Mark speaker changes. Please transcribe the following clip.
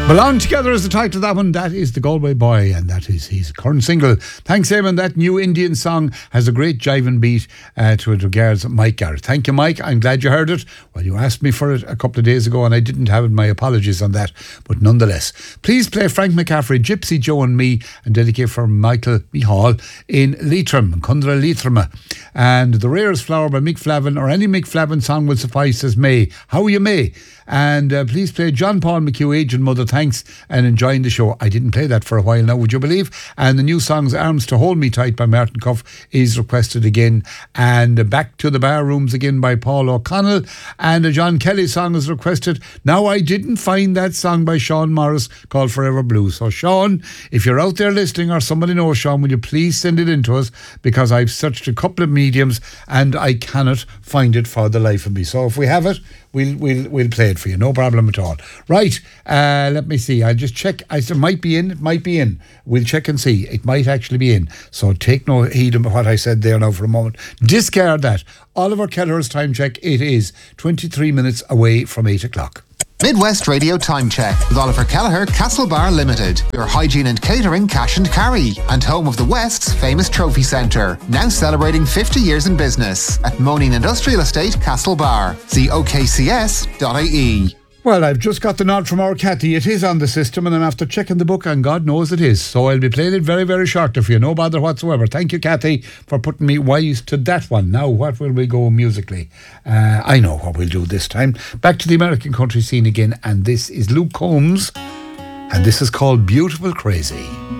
Speaker 1: Belong Together is the title of that one. That is the Galway Boy, and that is his current single. Thanks, Eamon. That new Indian song has a great jiving beat to it regards Mike Garrett. Thank you, Mike. I'm glad you heard it. Well, you asked me for it a couple of days ago and I didn't have it. My apologies on that. But nonetheless, please play Frank McCaffrey, Gypsy Joe and Me, and dedicate for Michael Mihal in Leitrim, Cundra Leitrim. And The Rarest Flower by Mick Flavin, or any Mick Flavin song will suffice as May. How are you, May? And please play John Paul McHugh, Aged Mother, thanks, and enjoying the show. I didn't play that for a while now, would you believe? And the new songs Arms to Hold Me Tight by Martin Cuff is requested again. And Back to the Bar Rooms again by Paul O'Connell. And a John Kelly song is requested. Now, I didn't find that song by Sean Morris called Forever Blue. So Sean, if you're out there listening or somebody knows Sean, will you please send it in to us, because I've searched a couple of mediums and I cannot find it for the life of me. So if we have it, we'll play it for you, no problem at all. Right, let me see. I'll just check. It might be in. It might be in. We'll check and see. It might actually be in. So take no heed of what I said there now for a moment. Discard that. Oliver Kelleher's time check. It is 23 minutes away from 8 o'clock.
Speaker 2: Midwest Radio Time Check with Oliver Kelleher, Castlebar Limited, your hygiene and catering cash and carry, and home of the West's famous trophy centre, now celebrating 50 years in business at Moaning Industrial Estate, Castlebar. See okcs.ie.
Speaker 1: Well, I've just got the nod from our Cathy. It is on the system and I'm after checking the book, and God knows it is. So I'll be playing it very, very shortly for you. No bother whatsoever. Thank you, Cathy, for putting me wise to that one. Now, what will we go musically? I know what we'll do this time. Back to the American country scene again, and this is Luke Combs, and this is called Beautiful Crazy.